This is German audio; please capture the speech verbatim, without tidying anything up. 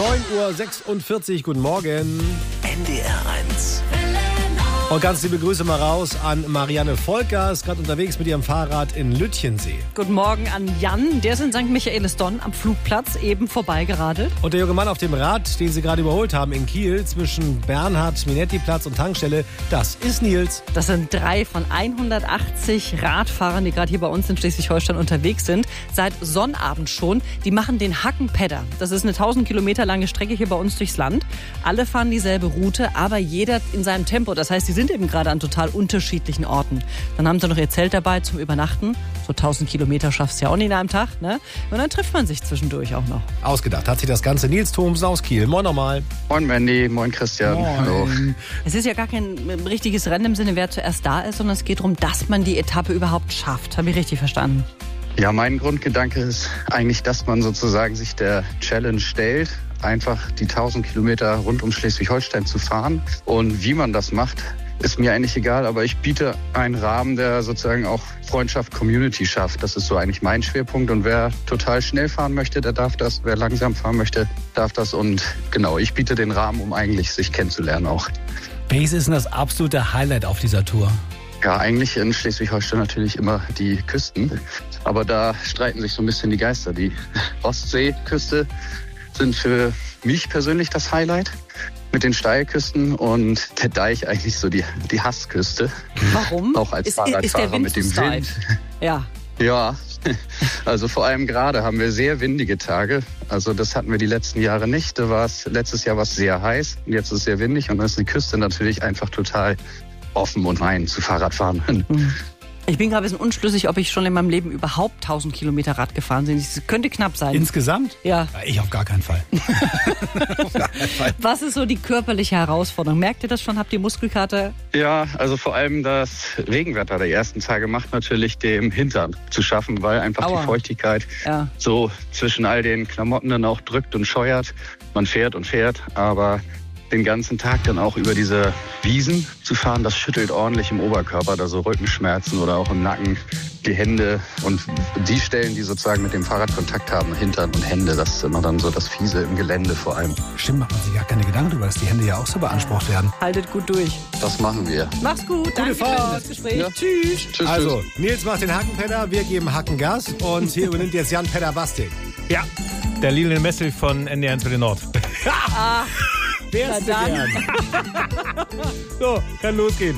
neun Uhr sechsundvierzig, guten Morgen. N D R eins. Und ganz liebe Grüße mal raus an Marianne Volker, ist gerade unterwegs mit ihrem Fahrrad in Lütchensee. Guten Morgen an Jan, der ist in Sankt Michaelisdonn am Flugplatz eben vorbeigeradelt. Und der junge Mann auf dem Rad, den sie gerade überholt haben in Kiel, zwischen Bernhard-Minetti-Platz und Tankstelle, das ist Nils. Das sind drei von hundertachtzig Radfahrern, die gerade hier bei uns in Schleswig-Holstein unterwegs sind. Seit Sonnabend schon. Die machen den Hackenpädder. Das ist eine tausend Kilometer lange Strecke hier bei uns durchs Land. Alle fahren dieselbe Route, aber jeder in seinem Tempo. Das heißt, die sind eben gerade an total unterschiedlichen Orten. Dann haben sie noch ihr Zelt dabei zum Übernachten. So tausend Kilometer schaffst du ja auch nicht in einem Tag, ne? Und dann trifft man sich zwischendurch auch noch. Ausgedacht hat sich das Ganze Nils Thomsen aus Kiel. Moin nochmal. Moin Mandy, moin Christian. Moin. Hallo. Es ist ja gar kein richtiges Rennen im Sinne, wer zuerst da ist, sondern es geht darum, dass man die Etappe überhaupt schafft. Habe ich richtig verstanden? Ja, mein Grundgedanke ist eigentlich, dass man sozusagen sich der Challenge stellt, einfach die tausend Kilometer rund um Schleswig-Holstein zu fahren. Und wie man das macht, ist mir eigentlich egal, aber ich biete einen Rahmen, der sozusagen auch Freundschaft, Community schafft. Das ist so eigentlich mein Schwerpunkt. Und wer total schnell fahren möchte, der darf das. Wer langsam fahren möchte, darf das. Und genau, ich biete den Rahmen, um eigentlich sich kennenzulernen auch. Welches ist denn das absolute Highlight auf dieser Tour? Ja, eigentlich in Schleswig-Holstein natürlich immer die Küsten. Aber da streiten sich so ein bisschen die Geister. Die Ostseeküste sind für mich persönlich das Highlight mit den Steilküsten und der Deich eigentlich so die, die Hassküste. Warum? Auch als ist, Fahrradfahrer ist der Wind mit dem zu Wind. steif? Ja. Ja, also vor allem gerade haben wir sehr windige Tage. Also das hatten wir die letzten Jahre nicht. Da war es, letztes Jahr war es sehr heiß und jetzt ist es sehr windig und dann ist die Küste natürlich einfach total offen und rein zu Fahrradfahren. Mhm. Ich bin gerade ein bisschen unschlüssig, ob ich schon in meinem Leben überhaupt tausend Kilometer Rad gefahren bin. Es könnte knapp sein. Insgesamt? Ja. Ich auf gar keinen Fall. Auf gar keinen Fall. Was ist so die körperliche Herausforderung? Merkt ihr das schon? Habt ihr Muskelkater? Ja, also vor allem das Regenwetter der ersten Tage macht natürlich dem Hintern zu schaffen, weil einfach Aua. die Feuchtigkeit Ja. so zwischen all den Klamotten dann auch drückt und scheuert. Man fährt und fährt, aber den ganzen Tag dann auch über diese Wiesen zu fahren, das schüttelt ordentlich im Oberkörper, da so Rückenschmerzen oder auch im Nacken, die Hände und die Stellen, die sozusagen mit dem Fahrrad Kontakt haben, Hintern und Hände, das ist immer dann so das Fiese im Gelände vor allem. Stimmt, macht man sich gar keine Gedanken darüber, dass die Hände ja auch so beansprucht werden. Haltet gut durch. Das machen wir. Mach's gut. Danke Fahrt. für das Gespräch. Ja. Tschüss. Tschüss. Also, Nils macht den Hackenpädder, wir geben Hackengas und hier übernimmt jetzt Jan Pedder-Bastik. Ja, der Lionel Messi von N D R eins für den Nord. Ah, Wärst du Na dann. gern. So, kann losgehen.